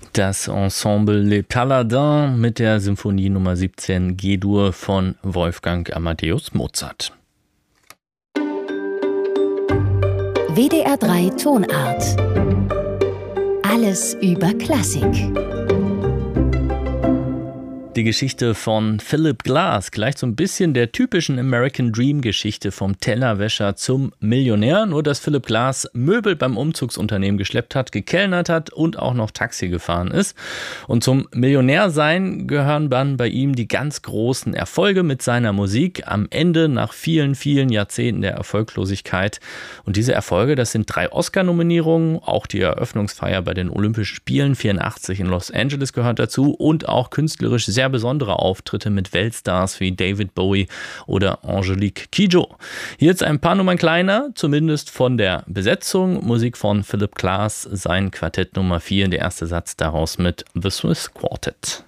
Das Ensemble Les Paladins mit der Symphonie Nummer 17 G-Dur von Wolfgang Amadeus Mozart. WDR 3 Tonart. Alles über Klassik. Die Geschichte von Philip Glass gleicht so ein bisschen der typischen American Dream Geschichte vom Tellerwäscher zum Millionär, nur dass Philip Glass Möbel beim Umzugsunternehmen geschleppt hat, gekellnert hat und auch noch Taxi gefahren ist. Und zum Millionärsein gehören dann bei ihm die ganz großen Erfolge mit seiner Musik am Ende nach vielen, vielen Jahrzehnten der Erfolglosigkeit. Und diese Erfolge, das sind 3 Oscar-Nominierungen, auch die Eröffnungsfeier bei den Olympischen Spielen 84 in Los Angeles gehört dazu und auch künstlerisch sehr besondere Auftritte mit Weltstars wie David Bowie oder Angelique Kidjo. Hier jetzt ein paar Nummern kleiner, zumindest von der Besetzung. Musik von Philip Glass, sein Quartett Nummer 4, der erste Satz daraus mit The Swiss Quartet.